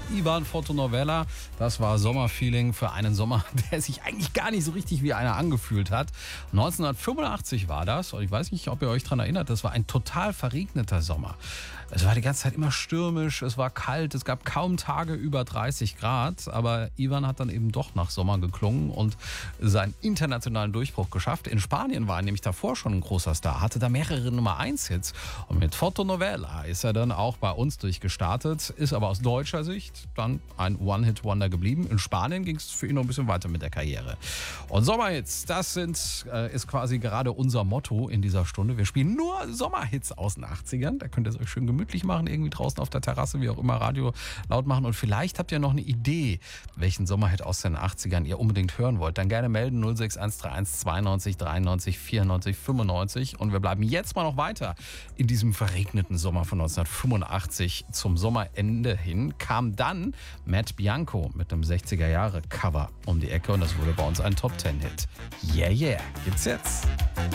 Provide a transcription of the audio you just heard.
Ivan Fotonovella. Das war Sommerfeeling für einen Sommer, der sich eigentlich gar nicht so richtig wie einer angefühlt hat. 1985 war das und ich weiß nicht, ob ihr euch daran erinnert, das war ein total verregneter Sommer. Es war die ganze Zeit immer stürmisch, es war kalt, es gab kaum Tage über 30 Grad, aber Ivan hat dann eben doch nach Sommer geklungen und seinen internationalen Durchbruch geschafft. In Spanien war er nämlich davor schon ein großer Star, hatte da mehrere Nummer-1-Hits und mit Fotonovella ist er dann auch bei uns durchgestartet, ist aber aus deutscher Sicht dann ein One-Hit-Wonder geblieben. In Spanien ging es für ihn noch ein bisschen weiter mit der Karriere. Und Sommerhits, das ist quasi gerade unser Motto in dieser Stunde. Wir spielen nur Sommerhits aus den 80ern, da könnt ihr es euch schön gemütlich machen, irgendwie draußen auf der Terrasse, wie auch immer, Radio laut machen. Und vielleicht habt ihr noch eine Idee, welchen Sommerhit aus den 80ern ihr unbedingt hören wollt. Dann gerne melden 06131 92 93 94 95. Und wir bleiben jetzt mal noch weiter in diesem verregneten Sommer von 1985. Zum Sommerende hin kam dann Matt Bianco mit einem 60er-Jahre-Cover um die Ecke und das wurde bei uns ein Top-10-Hit. Yeah, yeah, gibt's jetzt.